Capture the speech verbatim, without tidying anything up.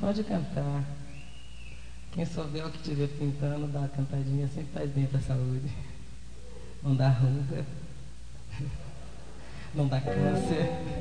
pode cantar. Quem souber o que estiver pintando, dá uma cantadinha, sempre faz bem para a saúde. Não dá ruga, não dá câncer.